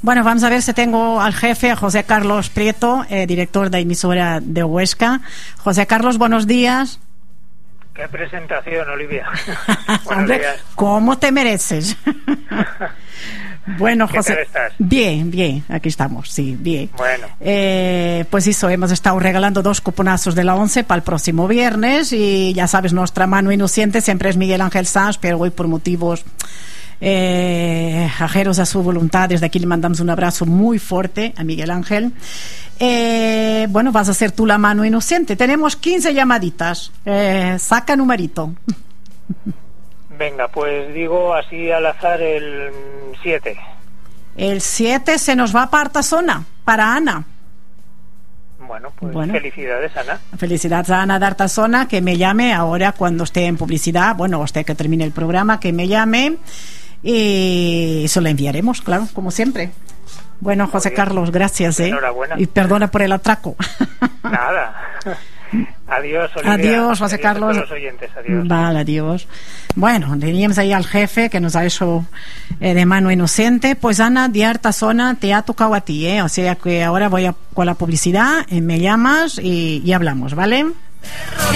Bueno, vamos a ver si tengo al jefe, a José Carlos Prieto, director de emisora de Huesca. José Carlos, buenos días. Qué presentación, Olivia. Hombre, ¿cómo te mereces? Bueno, José, ¿qué tal estás? Bien, aquí estamos, sí, bien. Bueno. Pues eso, hemos estado regalando 2 cuponazos de la 11 para el próximo viernes y ya sabes, nuestra mano inocente siempre es Miguel Ángel Sanz, pero hoy por motivos ajenos a su voluntad, desde aquí le mandamos un abrazo muy fuerte a Miguel Ángel. Bueno, vas a ser tú la mano inocente. Tenemos 15 llamaditas. Saca numerito. Venga, pues digo así al azar el 7. El 7 se nos va para Artasona, para Ana. Bueno, felicidades, Ana. Felicidades a Ana de Artasona, que me llame ahora cuando esté en publicidad. Bueno, usted que termine el programa, que me llame y se lo enviaremos, claro, como siempre. Bueno, José Carlos, gracias. Enhorabuena. Y perdona por el atraco. Nada. Adiós, Olivia. Adiós, José Carlos. A todos los oyentes, adiós. Vale, adiós. Bueno, teníamos ahí al jefe que nos ha hecho de mano inocente. Pues Ana de Artasona, te ha tocado a ti, O sea que ahora voy con la publicidad, me llamas y hablamos, ¿vale?